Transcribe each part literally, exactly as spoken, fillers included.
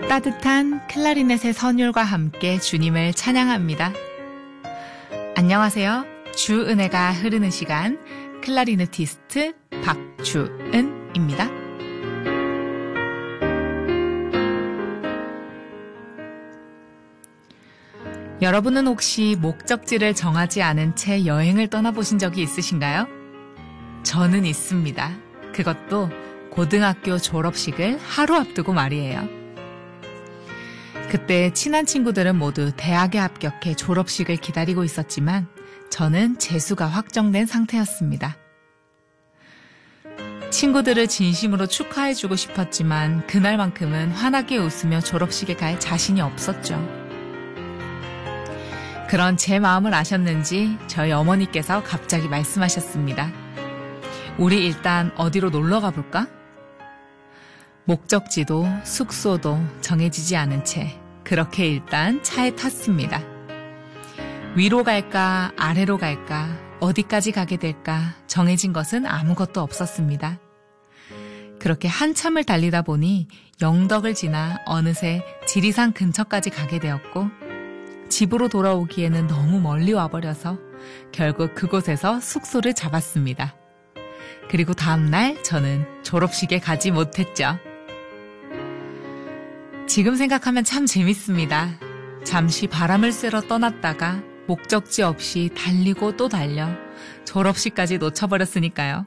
따뜻한 클라리넷의 선율과 함께 주님을 찬양합니다. 안녕하세요. 주 은혜가 흐르는 시간 클라리네티스트 박주은입니다. 여러분은 혹시 목적지를 정하지 않은 채 여행을 떠나보신 적이 있으신가요? 저는 있습니다. 그것도 고등학교 졸업식을 하루 앞두고 말이에요. 그때 친한 친구들은 모두 대학에 합격해 졸업식을 기다리고 있었지만 저는 재수가 확정된 상태였습니다. 친구들을 진심으로 축하해주고 싶었지만 그날만큼은 환하게 웃으며 졸업식에 갈 자신이 없었죠. 그런 제 마음을 아셨는지 저희 어머니께서 갑자기 말씀하셨습니다. 우리 일단 어디로 놀러 가볼까? 목적지도 숙소도 정해지지 않은 채 그렇게 일단 차에 탔습니다. 위로 갈까 아래로 갈까 어디까지 가게 될까 정해진 것은 아무것도 없었습니다. 그렇게 한참을 달리다 보니 영덕을 지나 어느새 지리산 근처까지 가게 되었고 집으로 돌아오기에는 너무 멀리 와버려서 결국 그곳에서 숙소를 잡았습니다. 그리고 다음날 저는 졸업식에 가지 못했죠. 지금 생각하면 참 재밌습니다. 잠시 바람을 쐬러 떠났다가 목적지 없이 달리고 또 달려 졸업식까지 놓쳐버렸으니까요.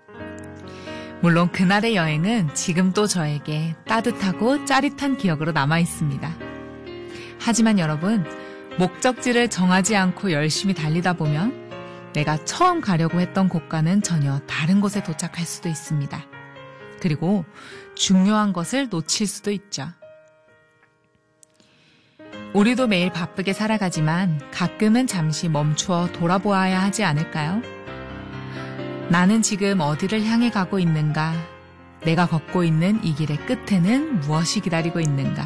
물론 그날의 여행은 지금 또 저에게 따뜻하고 짜릿한 기억으로 남아있습니다. 하지만 여러분, 목적지를 정하지 않고 열심히 달리다 보면 내가 처음 가려고 했던 곳과는 전혀 다른 곳에 도착할 수도 있습니다. 그리고 중요한 것을 놓칠 수도 있죠. 우리도 매일 바쁘게 살아가지만 가끔은 잠시 멈추어 돌아보아야 하지 않을까요? 나는 지금 어디를 향해 가고 있는가? 내가 걷고 있는 이 길의 끝에는 무엇이 기다리고 있는가?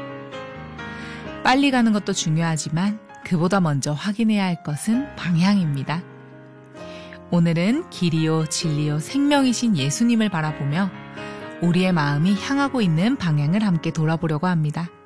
빨리 가는 것도 중요하지만 그보다 먼저 확인해야 할 것은 방향입니다. 오늘은 길이요 진리요 생명이신 예수님을 바라보며 우리의 마음이 향하고 있는 방향을 함께 돌아보려고 합니다.